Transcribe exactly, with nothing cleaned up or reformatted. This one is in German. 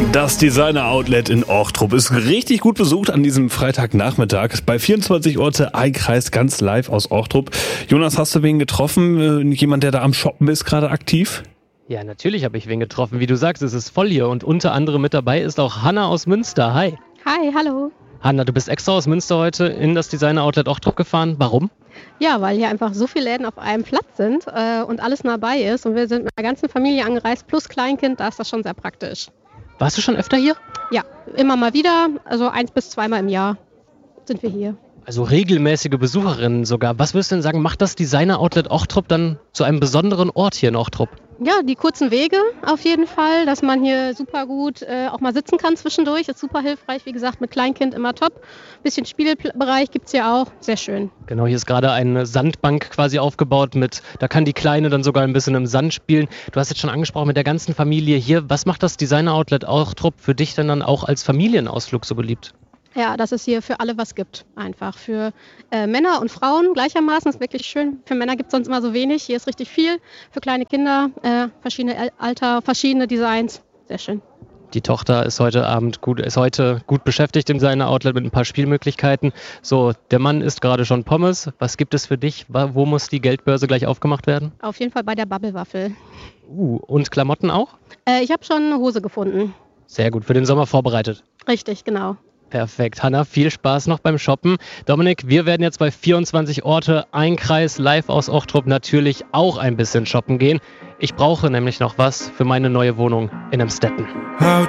Das Designer-Outlet in Ochtrup ist richtig gut besucht an diesem Freitagnachmittag. Bei vierundzwanzig Orte, ein Kreis, ganz live aus Ochtrup. Jonas, hast du wen getroffen? Jemand, der da am Shoppen ist, gerade aktiv? Ja, natürlich habe ich wen getroffen. Wie du sagst, es ist voll hier und unter anderem mit dabei ist auch Hanna aus Münster. Hi. Hi, hallo. Hanna, du bist extra aus Münster heute in das Designer-Outlet Ochtrup gefahren. Warum? Ja, weil hier einfach so viele Läden auf einem Platz sind äh, und alles nah bei ist. Und wir sind mit der ganzen Familie angereist, plus Kleinkind, da ist das schon sehr praktisch. Warst du schon öfter hier? Ja, immer mal wieder, also eins bis zweimal im Jahr sind wir hier. Also regelmäßige Besucherinnen sogar. Was würdest du denn sagen, macht das Designer-Outlet Ochtrup dann zu einem besonderen Ort hier in Ochtrup? Ja, die kurzen Wege auf jeden Fall, dass man hier super gut äh, auch mal sitzen kann zwischendurch, ist super hilfreich. Wie gesagt, mit Kleinkind immer top. Bisschen Spielbereich gibt es hier auch, sehr schön. Genau, hier ist gerade eine Sandbank quasi aufgebaut mit, da kann die Kleine dann sogar ein bisschen im Sand spielen. Du hast jetzt schon angesprochen mit der ganzen Familie hier. Was macht das Designer-Outlet Ochtrup für dich denn dann auch als Familienausflug so beliebt? Ja, dass es hier für alle was gibt, einfach. Für äh, Männer und Frauen gleichermaßen, ist wirklich schön. Für Männer gibt es sonst immer so wenig, hier ist richtig viel. Für kleine Kinder, äh, verschiedene Alter, verschiedene Designs, sehr schön. Die Tochter ist heute Abend gut, ist heute gut beschäftigt in seinem Outlet mit ein paar Spielmöglichkeiten. So, der Mann isst gerade schon Pommes. Was gibt es für dich? Wo muss die Geldbörse gleich aufgemacht werden? Auf jeden Fall bei der Bubble-Waffel. Uh, und Klamotten auch? Äh, ich habe schon eine Hose gefunden. Sehr gut, für den Sommer vorbereitet. Richtig, genau. Perfekt. Hanna, viel Spaß noch beim Shoppen. Dominik, wir werden jetzt bei vierundzwanzig Orte, ein Kreis, live aus Ochtrup natürlich auch ein bisschen shoppen gehen. Ich brauche nämlich noch was für meine neue Wohnung in Emstetten.